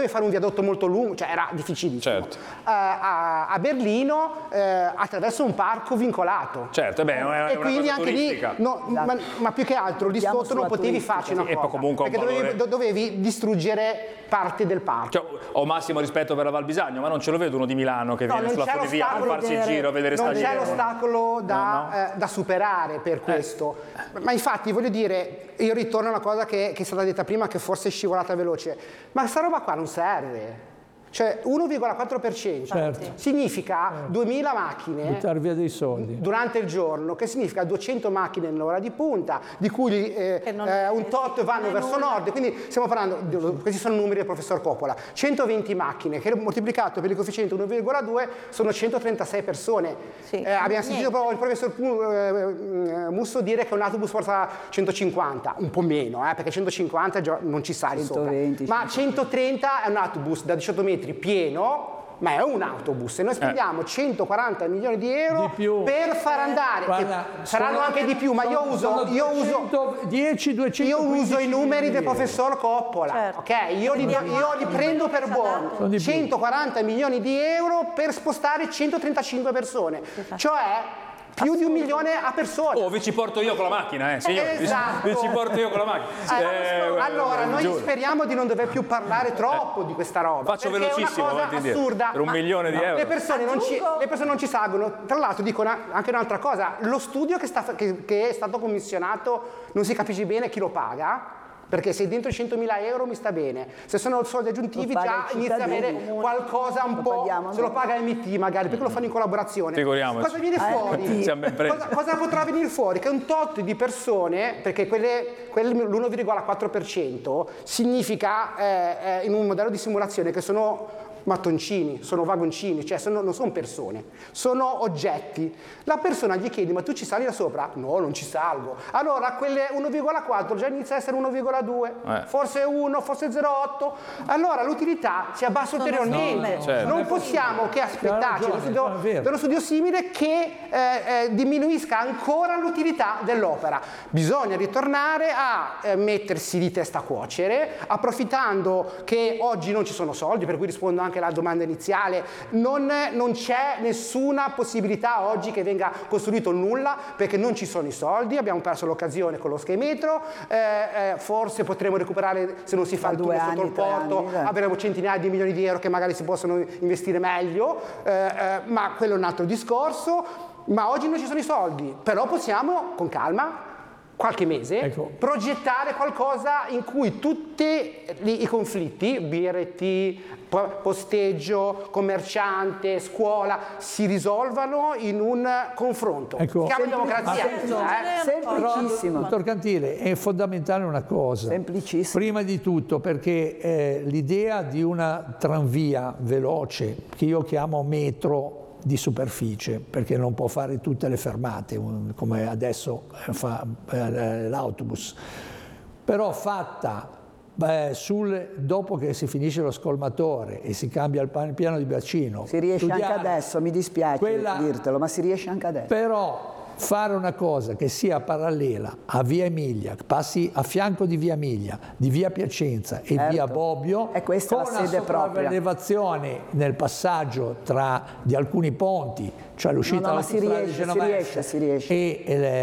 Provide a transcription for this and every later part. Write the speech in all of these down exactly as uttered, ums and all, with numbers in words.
dovevi fare un viadotto molto lungo, cioè era difficilissimo. Certo. Uh, a, a Berlino uh, attraverso un parco vincolato. Certo, beh, è una, e quindi cosa anche turistica. lì, no, Esatto. ma, ma più che altro lì Andiamo sotto non sulla potevi turistica. farci una Sì, e cosa, poi comunque un perché dovevi, valore- do- dovevi distruggere parte del parco. Cioè, ho massimo rispetto per la Val Bisagno, ma non ce lo vedo uno di Milano che No, viene non sulla c'è funivia a l'ostacolo farsi il vedere- giro, a vedere Non c'è stagliere. l'ostacolo da, No, no. eh, da superare per questo. Ma infatti voglio dire, io ritorno a una cosa che, che è stata detta prima, che forse è scivolata veloce, ma sta roba qua non serve. Cioè uno virgola quattro per cento Certo. significa duemila macchine Buttare via dei soldi. durante il giorno, che significa duecento macchine nell'ora di punta, di cui eh, Che non eh, è- un tot vanno non è verso nulla. nord, quindi stiamo parlando, di- questi sono numeri del professor Coppola, centoventi macchine che moltiplicato per il coefficiente uno virgola due sono centotrentasei persone. Sì. Eh, abbiamo sentito Niente. però il professor Pu- eh, Musso dire che un autobus porta centocinquanta, un po' meno, eh, perché centocinquanta già non ci sali centoventi, sopra. Ma centotrenta è un autobus da diciotto metri pieno, ma è un autobus e noi spendiamo centoquaranta milioni di euro Di più. per far andare, Guarda, che saranno sono- anche di più, ma io sono- uso, sono io uso, duecentodieci, io duecentoquindici uso i numeri del milioni di euro. professor Coppola, Certo. ok? Io li, io li prendo per Sono buono, di più. centoquaranta milioni di euro per spostare centotrentacinque persone, cioè più di un milione a persona. Oh, vi ci porto io con la macchina, eh, signore. Vi- Esatto. Vi, ci porto io con la macchina. Eh, allora, noi giuro. speriamo di non dover più parlare troppo di questa roba. Faccio perché velocissimo, è una avanti e cosa indietro. assurda. Per un Ma- milione di no, euro. Le persone, non ci, Aggiungo- le persone non ci salgono. Tra l'altro dico una- anche un'altra cosa, lo studio che, sta, che, che è stato commissionato non si capisce bene chi lo paga. Perché se dentro i centomila euro mi sta bene, se sono soldi aggiuntivi Lo paga già il inizia a avere cittadino. qualcosa un Lo po', paghiamo se lo noi. paga M T magari, perché lo fanno in collaborazione. Figuriamoci. Cosa viene Ah, fuori? M T. Siamo ben presi. Cosa, cosa potrà venire fuori? Che un tot di persone, perché quelle, quelle l'uno virgola quattro per cento significa eh, eh, in un modello di simulazione che sono mattoncini, sono vagoncini, cioè sono- non sono persone, sono oggetti. La persona gli chiede: ma tu ci sali da sopra? No, non ci salgo. Allora quelle uno virgola quattro già inizia a essere uno virgola due, Eh. forse uno, forse zero virgola otto. Allora l'utilità si abbassa ulteriormente. no, certo. Non possiamo che aspettarci ragione, da uno studio- no, è vero. da uno studio simile che eh, eh, diminuisca ancora l'utilità dell'opera. Bisogna ritornare a eh, mettersi di testa a cuocere, approfittando che oggi non ci sono soldi, per cui rispondo anche alla domanda iniziale, non, non c'è nessuna possibilità oggi che venga costruito nulla perché non ci sono i soldi, abbiamo perso l'occasione con lo schemetro, eh, eh, forse potremo recuperare se non si fa Tra il due tunnel sotto anni, il tre porto, anni, dai. avremo centinaia di milioni di euro che magari si possono investire meglio, eh, eh, ma quello è un altro discorso. Ma oggi non ci sono i soldi, però possiamo con calma, qualche mese, Ecco. progettare qualcosa in cui tutti i i conflitti, B R T, po- posteggio, commerciante, scuola, si risolvano in un confronto. Ecco. Si chiama Sempli- democrazia. ma eh. Semplicissimo. Dottor Cantile, è fondamentale una cosa. Semplicissimo. Prima di tutto perché eh, l'idea di una tranvia veloce, che io chiamo metro di superficie, perché non può fare tutte le fermate, un- come adesso eh, fa eh, l'autobus, però fatta eh, sul, dopo che si finisce lo scolmatore e si cambia il pan- piano di bacino. Si riesce anche studiare adesso, mi dispiace quella- dirtelo, ma si riesce anche adesso. Però fare una cosa che sia parallela a Via Emilia, che passi a fianco di Via Emilia, di Via Piacenza e Certo. Via Bobbio, E questa è con la una sede propria. sopraelevazione nel passaggio tra di alcuni ponti, cioè l'uscita No, no, ma si dall'autostrada di riesce, si Genovese riesce, si riesce. e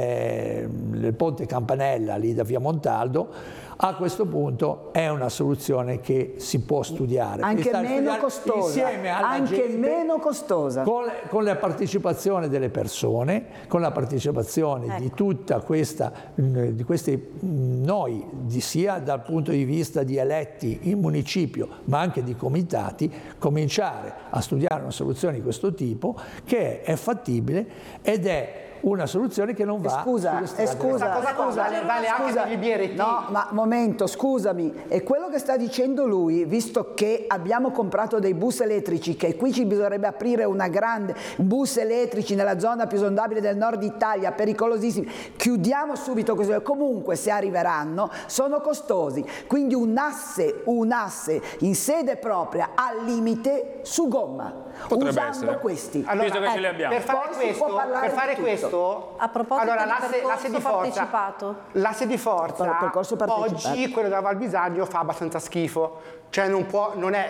eh, le- il ponte Campanella lì da Via Montaldo, a questo punto è una soluzione che si può studiare. Si Anche sta meno studiando costosa, insieme alla anche gente, meno costosa. con, con la partecipazione delle persone, con la partecipazione di tutta questa, mh, di questi mh, noi, di sia dal punto di vista di eletti in municipio, ma anche di comitati, cominciare a studiare una soluzione di questo tipo che è fattibile ed è una soluzione che non va Scusa, sulle eh, strade. scusa, Questa cosa scusa, vale- vale anche scusa. per i B R T. No, ma momento, scusami, è quello che sta dicendo lui, visto che abbiamo comprato dei bus elettrici, che qui ci bisognerebbe aprire una grande bus elettrici nella zona più esondabile del nord Italia, pericolosissimi, chiudiamo subito così, comunque se arriveranno sono costosi, quindi un asse, un asse in sede propria al limite su gomma, Potrebbe usando essere. questi. Allora, Visto che ce li abbiamo. Per fare Poi si può questo, parlare per fare di tutto. questo A proposito allora, di l'asse, l'asse percorso di forza, partecipato. l'asse di forza Per- percorso partecipato. oggi quello della Val Bisagno fa abbastanza schifo, cioè non può, non è,